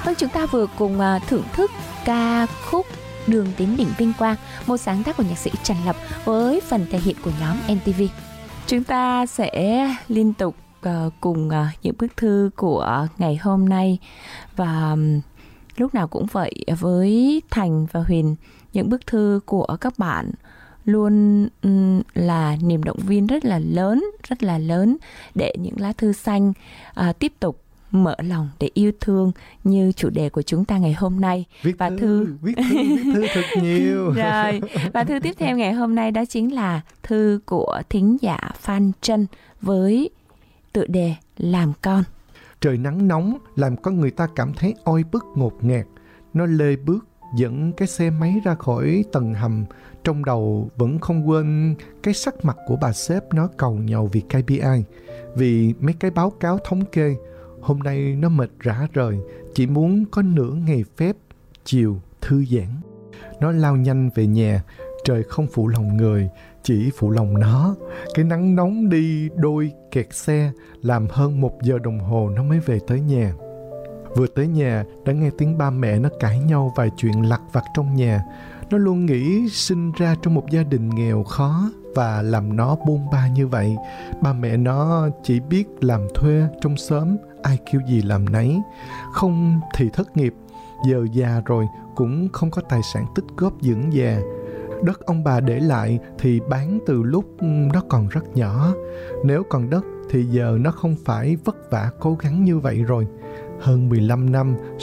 Vâng, chúng ta vừa cùng thưởng thức ca khúc Đường đến đỉnh vinh quang, một sáng tác của nhạc sĩ Trần Lập với phần thể hiện của nhóm MTV. Chúng ta sẽ liên tục cùng những bức thư của ngày hôm nay, và lúc nào cũng vậy với Thành và Huyền, những bức thư của các bạn luôn là niềm động viên rất là lớn để những lá thư xanh tiếp tục mở lòng để yêu thương như chủ đề của chúng ta ngày hôm nay. Viết thư thật nhiều. Rồi, và thư tiếp theo ngày hôm nay đó chính là thư của thính giả Phan Trân với tựa đề Làm Con. Trời nắng nóng làm con người ta cảm thấy oi bức ngột ngạt. Nó lê bước dẫn cái xe máy ra khỏi tầng hầm. Trong đầu vẫn không quên cái sắc mặt của bà sếp nó cầu nhàu vì KPI, vì mấy cái báo cáo thống kê. Hôm nay nó mệt rã rời, chỉ muốn có nửa ngày phép chiều thư giãn. Nó lao nhanh về nhà, trời không phụ lòng người, chỉ phụ lòng nó. Cái nắng nóng đi đôi kẹt xe, làm hơn 1 giờ đồng hồ nó mới về tới nhà. Vừa tới nhà, đã nghe tiếng ba mẹ nó cãi nhau vài chuyện lặt vặt trong nhà. Nó luôn nghĩ sinh ra trong một gia đình nghèo khó và làm nó bôn ba như vậy. Ba mẹ nó chỉ biết làm thuê trong xóm, ai kêu gì làm nấy. Không thì thất nghiệp, giờ già rồi cũng không có tài sản tích góp dưỡng già. Đất ông bà để lại thì bán từ lúc nó còn rất nhỏ. Nếu còn đất thì giờ nó không phải vất vả cố gắng như vậy rồi. Hơn 15 năm